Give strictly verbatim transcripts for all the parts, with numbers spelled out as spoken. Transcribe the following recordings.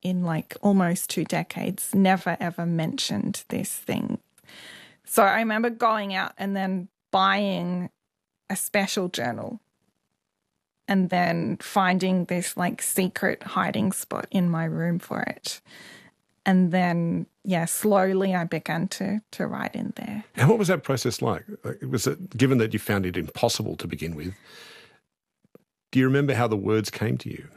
in like almost two decades never ever mentioned this thing. So I remember going out and then buying a special journal and then finding this like secret hiding spot in my room for it. And then, yeah, slowly I began to to write in there. And what was that process like? Like, was it, given that you found it impossible to begin with, do you remember how the words came to you?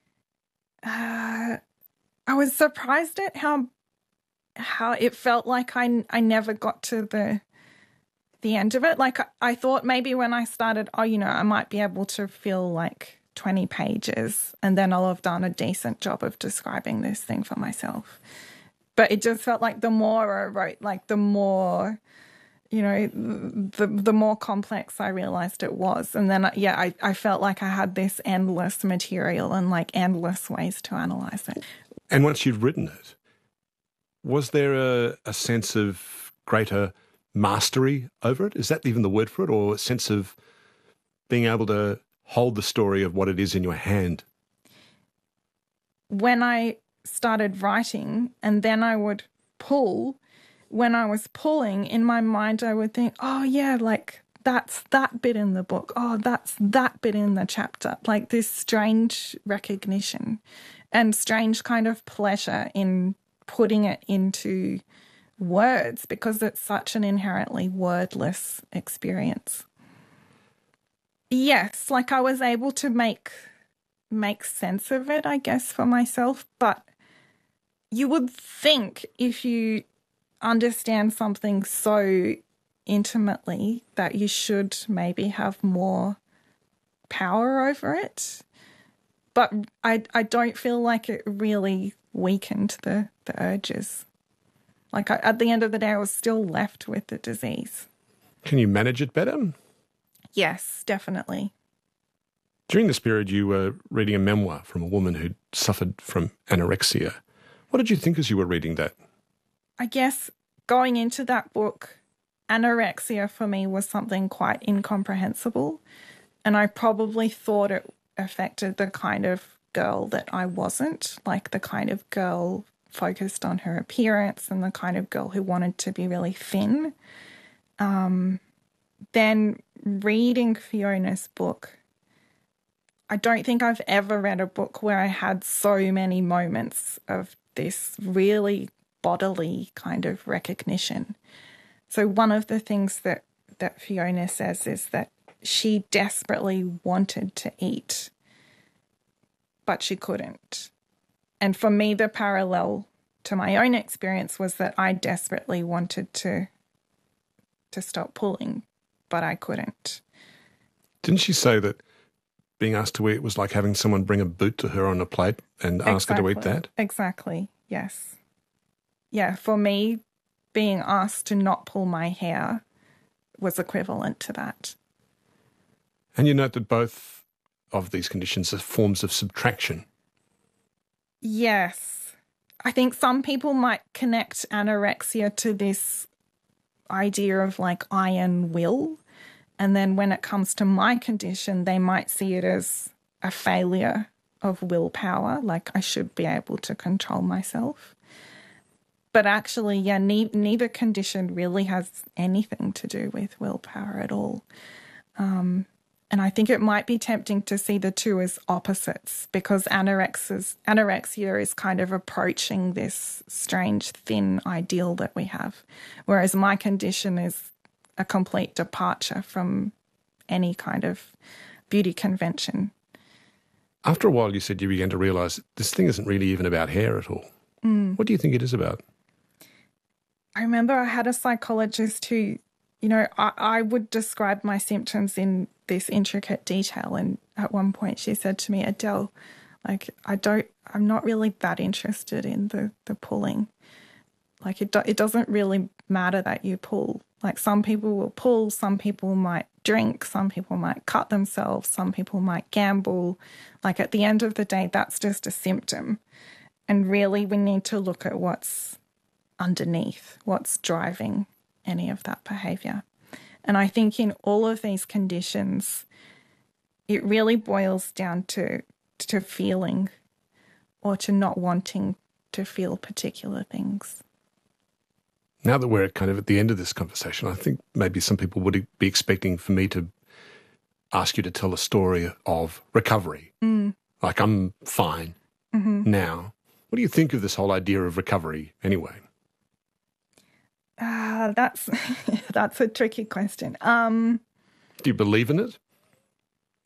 Uh, I was surprised at how how it felt like I, I never got to the the end of it. Like I, I thought maybe when I started, oh, you know, I might be able to fill like twenty pages and then I'll have done a decent job of describing this thing for myself. But it just felt like the more I wrote, like the more, you know, the the more complex I realized it was. And then, yeah, I, I felt like I had this endless material and like endless ways to analyze it. And once you'd written it, was there a, a sense of greater mastery over it? Is that even the word for it? Or a sense of being able to hold the story of what it is in your hand? When I started writing and then I would pull, when I was pulling, in my mind I would think, oh yeah, like that's that bit in the book. Oh, that's that bit in the chapter. Like this strange recognition and strange kind of pleasure in putting it into words because it's such an inherently wordless experience. Yes, like I was able to make make sense of it, I guess, for myself. But you would think if you understand something so intimately that you should maybe have more power over it. But I I don't feel like it really weakened the, the urges. Like I, at the end of the day, I was still left with the disease. Can you manage it better? Yes, definitely. During this period, you were reading a memoir from a woman who'd suffered from anorexia. What did you think as you were reading that? I guess going into that book, anorexia for me was something quite incomprehensible. And I probably thought it affected the kind of girl that I wasn't, like the kind of girl focused on her appearance and the kind of girl who wanted to be really thin. Um, then reading Fiona's book, I don't think I've ever read a book where I had so many moments of this really bodily kind of recognition. So one of the things that, that Fiona says is that she desperately wanted to eat, but she couldn't. And for me, the parallel to my own experience was that I desperately wanted to to stop pulling, but I couldn't. Didn't she say that being asked to eat was like having someone bring a boot to her on a plate and ask Exactly. her to eat that? Exactly, yes. Yeah, for me, being asked to not pull my hair was equivalent to that. And you note that both of these conditions are forms of subtraction. Yes. I think some people might connect anorexia to this idea of like iron will. And then when it comes to my condition, they might see it as a failure of willpower, like I should be able to control myself. But actually, yeah, ne- neither condition really has anything to do with willpower at all. Um, and I think it might be tempting to see the two as opposites because anorexia is kind of approaching this strange, thin ideal that we have, whereas my condition is a complete departure from any kind of beauty convention. After a while, you said you began to realise this thing isn't really even about hair at all. Mm. What do you think it is about? I remember I had a psychologist who, you know, I, I would describe my symptoms in this intricate detail. And at one point she said to me, Adele, like, I don't, I'm not really that interested in the, the pulling. Like, it, do, it doesn't really matter that you pull. Like, some people will pull, some people might drink, some people might cut themselves, some people might gamble. Like, at the end of the day, that's just a symptom. And really, we need to look at what's underneath, what's driving any of that behaviour. And I think in all of these conditions, it really boils down to to feeling. or to not wanting to feel particular things. Now that we're kind of at the end of this conversation, I think maybe some people would be expecting for me to ask you to tell a story of recovery. Mm. Like, I'm fine Mm-hmm. now. What do you think of this whole idea of recovery anyway? Uh, that's that's a tricky question. Um, Do you believe in it?